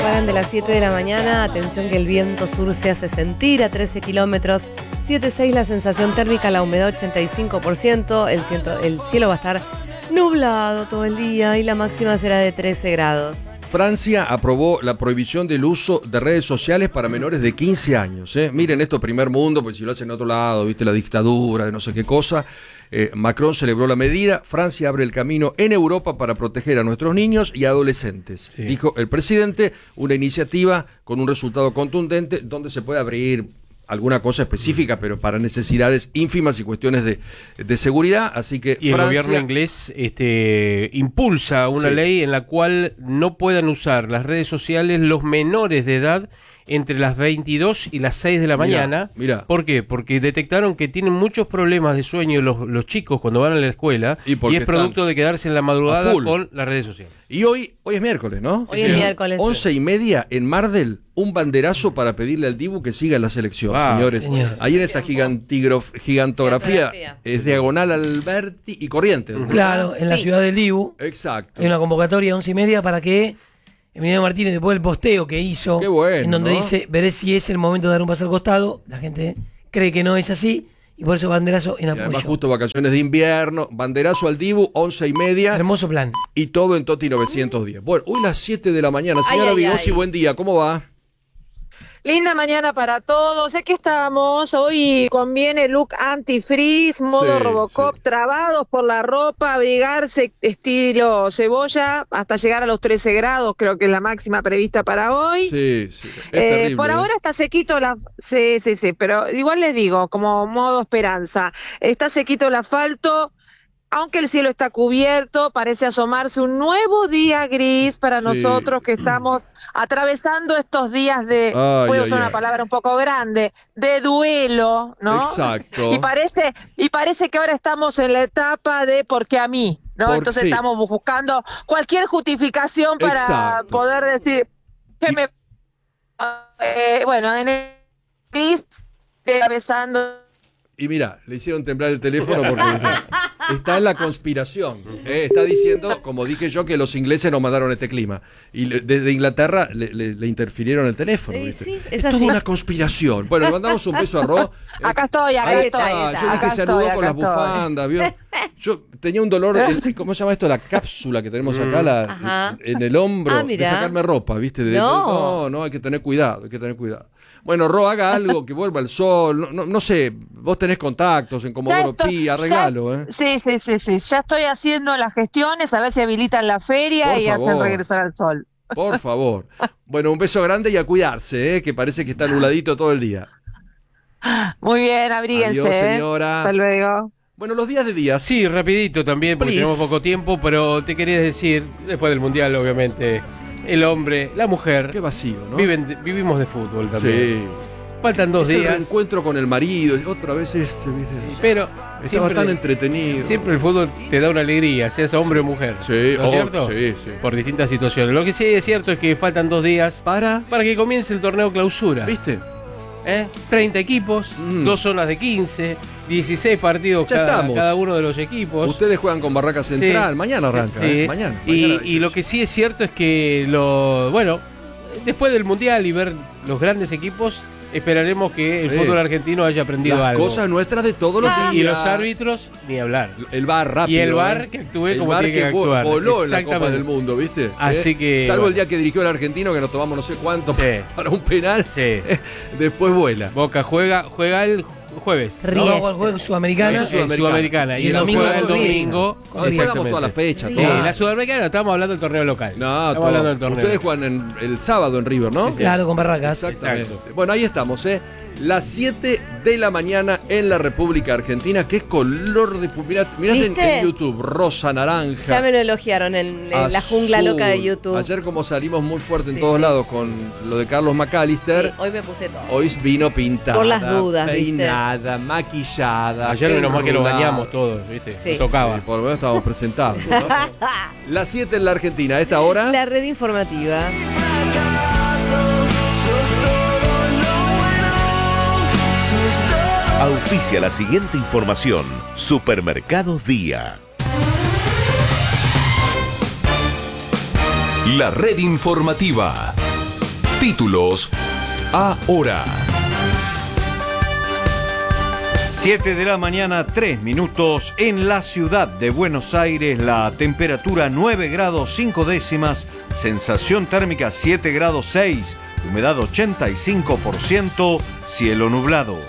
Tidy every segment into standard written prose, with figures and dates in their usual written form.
apagan de las 7 de la mañana. Atención que el viento sur se hace sentir a 13 kilómetros. 7,6 la sensación térmica, la humedad 85%. El cielo va a estar nublado todo el día y la máxima será de 13 grados. Francia aprobó la prohibición del uso de redes sociales para menores de 15 años. Miren esto, primer mundo, pues si lo hacen en otro lado, viste la dictadura de no sé qué cosa. Macron celebró la medida. Francia abre el camino en Europa para proteger a nuestros niños y adolescentes. Sí. Dijo el presidente, una iniciativa con un resultado contundente donde se puede abrir alguna cosa específica, pero para necesidades ínfimas y cuestiones de seguridad, así que y Francia... el gobierno inglés impulsa una ley en la cual no puedan usar las redes sociales los menores de edad entre las 22 y las 6 de la mañana. Mira. ¿Por qué? Porque detectaron que tienen muchos problemas de sueño los chicos cuando van a la escuela y es producto de quedarse en la madrugada con las redes sociales. Y hoy es miércoles, ¿no? Hoy es miércoles. 11:30 en Mardel, un banderazo para pedirle al Dibu que siga en la selección, señores. Señor. Ahí en esa gigantografía es diagonal Alberti y Corrientes. Claro, en la ciudad del Dibu. Exacto. Hay una convocatoria 11:30 para que Emiliano Martínez, después del posteo que hizo, en donde dice, veré si es el momento de dar un paso al costado, la gente cree que no es así, y por eso banderazo en apoyo. Además justo vacaciones de invierno, banderazo al Dibu, 11:30. Hermoso plan. Y todo en Toti 910. Bueno, hoy las 7 de la mañana. Señora Vigossi, buen día, ¿cómo va? Linda mañana para todos. Aquí estamos. Hoy conviene look anti-freeze, modo Robocop, trabados por la ropa, abrigarse estilo cebolla hasta llegar a los 13 grados, creo que es la máxima prevista para hoy. Sí. Es terrible, por ahora está sequito Sí, pero igual les digo, como modo esperanza, está sequito el asfalto. Aunque el cielo está cubierto, parece asomarse un nuevo día gris para nosotros que estamos atravesando estos días de, puedo usar una palabra un poco grande, de duelo, ¿no? Exacto. Y parece que ahora estamos en la etapa de porque a mí, ¿no? Entonces estamos buscando cualquier justificación para poder decir que me... bueno, en el gris, atravesando... Y mira, le hicieron temblar el teléfono porque está en la conspiración. Está diciendo, como dije yo, que los ingleses nos mandaron este clima. Y desde Inglaterra le interfirieron el teléfono. ¿Viste? Sí, es toda una conspiración. Bueno, le mandamos un beso a Ro. Acá estoy. Yo dije, se anudó con las bufandas. ¿Vio? Yo tenía un dolor, ¿cómo se llama esto? La cápsula que tenemos acá en el hombro de sacarme ropa, ¿viste? No, hay que tener cuidado, Bueno, Ro, haga algo, que vuelva el sol, no sé, vos tenés contactos en Comodoro Pi, arreglalo, Sí, ya estoy haciendo las gestiones, a ver si habilitan la feria y hacen regresar al sol. Por favor. Bueno, un beso grande y a cuidarse, que parece que está nubladito todo el día. Muy bien, abríguense. Adiós, señora. Hasta luego. Bueno, los días de días. Sí, rapidito también, porque tenemos poco tiempo, pero te quería decir, después del Mundial, obviamente... El hombre, la mujer. Qué vacío, ¿no? Vivimos de fútbol también. Sí. Faltan 2 días. El reencuentro con el marido, otra vez ¿viste? Pero estaba tan entretenido. Siempre el fútbol te da una alegría, seas hombre o mujer. Sí, ¿no es cierto? Sí. Por distintas situaciones. Lo que sí es cierto es que faltan 2 días para que comience el torneo clausura. ¿Viste? 30 equipos, 2 zonas de 15, 16 partidos cada uno de los equipos. Ustedes juegan con Barraca Central, mañana arranca. Mañana y lo que sí es cierto es que después del Mundial y ver los grandes equipos, esperaremos que el fútbol argentino haya aprendido algo. Cosas nuestras de todos los días. Y los árbitros, ni hablar. El VAR rápido. Y el VAR que actúe como tiene que actuar. Voló en la Copa del Mundo, ¿viste? Así que... Salvo el día que dirigió el argentino, que nos tomamos no sé cuánto para un penal. Sí. Después vuela. Boca juega el jueves. No, el juego Sudamericana. Y el domingo juega el domingo. Jugamos toda la fecha. Sí, la Sudamericana, estamos hablando del torneo local. No, estamos hablando del torneo. Ustedes juegan el sábado en River, ¿no? Sí. Claro, con Barracas. Exactamente. Bueno, ahí estamos, Las 7 de la mañana en la República Argentina. Qué color de... Mirate en YouTube, rosa, naranja. Ya me lo elogiaron en la jungla loca de YouTube. Ayer como salimos muy fuerte en todos lados con lo de Carlos McAllister. Hoy me puse todo. Hoy vino pintada. Por las dudas, peinada, maquillada. Ayer menos mal que nos bañamos todos, ¿viste? Sí. Tocaba. Sí, por lo menos estábamos presentados, ¿no? Las 7 en la Argentina. ¿A esta hora? La red informativa. Auspicia la siguiente información. Supermercados Día. La red informativa. Títulos ahora. 7 de la mañana, 3 minutos. En la ciudad de Buenos Aires, la temperatura 9 grados 5 décimas, sensación térmica 7 grados 6, humedad 85%, cielo nublado.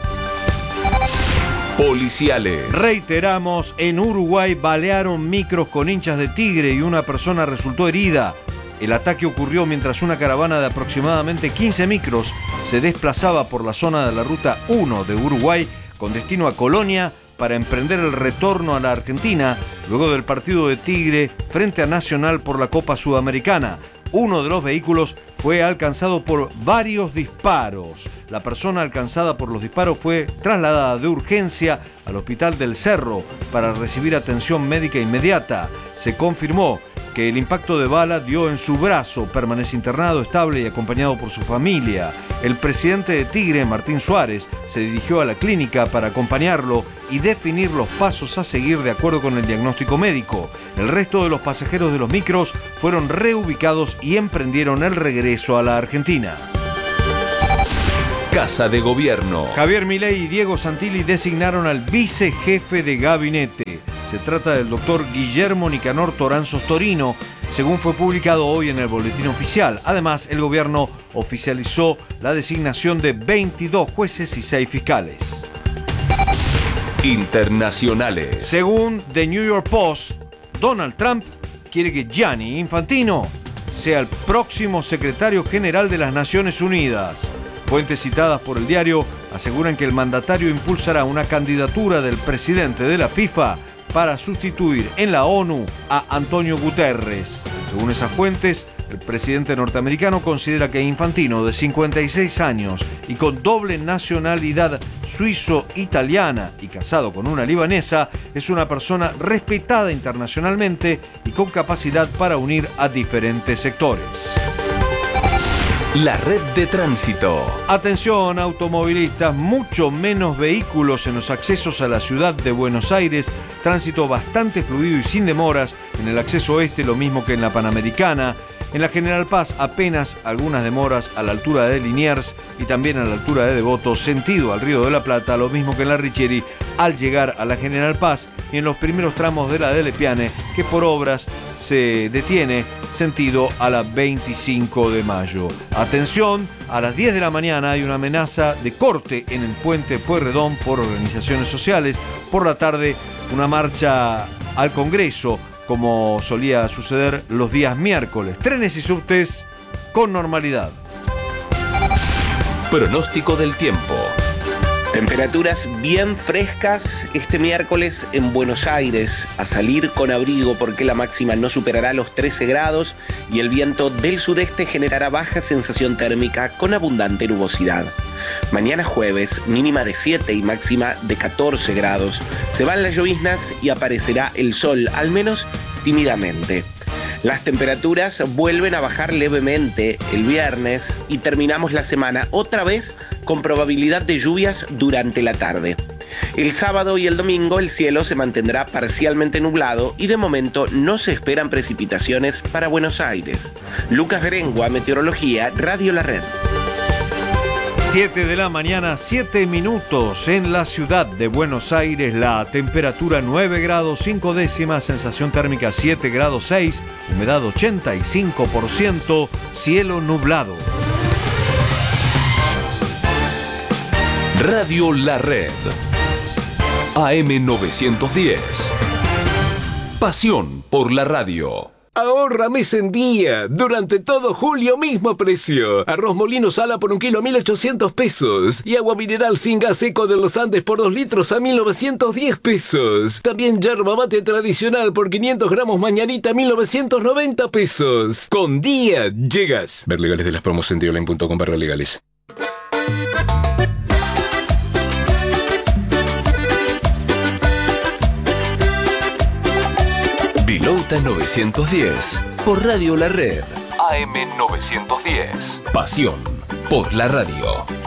Policiales. Reiteramos, en Uruguay balearon micros con hinchas de tigre y una persona resultó herida. El ataque ocurrió mientras una caravana de aproximadamente 15 micros se desplazaba por la zona de la Ruta 1 de Uruguay con destino a Colonia para emprender el retorno a la Argentina luego del partido de Tigre frente a Nacional por la Copa Sudamericana. Uno de los vehículos fue alcanzado por varios disparos. La persona alcanzada por los disparos fue trasladada de urgencia al Hospital del Cerro para recibir atención médica inmediata. Se confirmó que el impacto de bala dio en su brazo, permanece internado, estable y acompañado por su familia. El presidente de Tigre, Martín Suárez, se dirigió a la clínica para acompañarlo y definir los pasos a seguir de acuerdo con el diagnóstico médico. El resto de los pasajeros de los micros fueron reubicados y emprendieron el regreso a la Argentina. Casa de Gobierno. Javier Milei y Diego Santilli designaron al vicejefe de gabinete. Se trata del doctor Guillermo Nicanor Toranzos Torino, según fue publicado hoy en el Boletín Oficial. Además, el gobierno oficializó la designación de 22 jueces y 6 fiscales. Internacionales. Según The New York Post, Donald Trump quiere que Gianni Infantino sea el próximo secretario general de las Naciones Unidas. Fuentes citadas por el diario aseguran que el mandatario impulsará una candidatura del presidente de la FIFA para sustituir en la ONU a Antonio Guterres. Según esas fuentes, el presidente norteamericano considera que Infantino, de 56 años y con doble nacionalidad suizo-italiana y casado con una libanesa, es una persona respetada internacionalmente y con capacidad para unir a diferentes sectores. La red de tránsito. Atención, automovilistas, mucho menos vehículos en los accesos a la ciudad de Buenos Aires, tránsito bastante fluido y sin demoras en el acceso oeste, lo mismo que en la Panamericana. En la General Paz apenas algunas demoras a la altura de Liniers y también a la altura de Devoto, sentido al Río de la Plata, lo mismo que en la Richieri al llegar a la General Paz, y en los primeros tramos de la Delle Piane, que por obras se detiene sentido a la 25 de mayo. Atención, a las 10 de la mañana hay una amenaza de corte en el puente Pueyrredón por organizaciones sociales. Por la tarde, una marcha al Congreso, como solía suceder los días miércoles. Trenes y subtes con normalidad. Pronóstico del tiempo. Temperaturas bien frescas este miércoles en Buenos Aires, a salir con abrigo porque la máxima no superará los 13 grados y el viento del sudeste generará baja sensación térmica con abundante nubosidad. Mañana jueves, mínima de 7 y máxima de 14 grados. Se van las lloviznas y aparecerá el sol, al menos tímidamente. Las temperaturas vuelven a bajar levemente el viernes y terminamos la semana otra vez con probabilidad de lluvias durante la tarde. El sábado y el domingo el cielo se mantendrá parcialmente nublado y de momento no se esperan precipitaciones para Buenos Aires. Lucas Berengua, Meteorología, Radio La Red. 7 de la mañana, 7 minutos en la ciudad de Buenos Aires. La temperatura 9 grados 5 décimas, sensación térmica 7 grados 6, humedad 85%, cielo nublado. Radio La Red. AM 910. Pasión por la radio. Ahorra mes en día. Durante todo julio, mismo precio. Arroz Molino Sala por 1 kilo, 1.800 pesos. Y agua mineral sin gas seco de los Andes por 2 litros a 1.910 pesos. También yerba mate tradicional por 500 gramos mañanita, 1.990 pesos. Con día llegas. Ver legales de las promos en dioline.com/legales. Vilota 910 por Radio La Red. AM 910. Pasión por la radio.